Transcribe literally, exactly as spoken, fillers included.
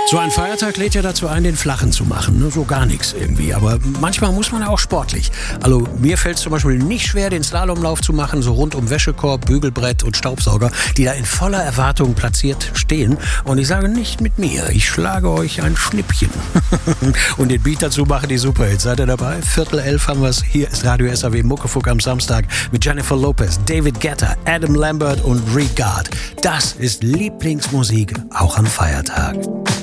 So ein Feiertag lädt ja dazu ein, den Flachen zu machen. Ne? So gar nichts irgendwie. Aber manchmal muss man ja auch sportlich. Also mir fällt es zum Beispiel nicht schwer, den Slalomlauf zu machen, so rund um Wäschekorb, Bügelbrett und Staubsauger, die da in voller Erwartung platziert stehen. Und ich sage nicht mit mir, ich schlage euch ein Schnippchen. Und den Beat dazu machen die Superhits. Seid ihr dabei? Viertel elf haben wir es. Hier ist Radio S A W Muckefuck am Samstag mit Jennifer Lopez, David Guetta, Adam Lambert und Regard. Das ist Lieblingsmusik, auch am Feiertag.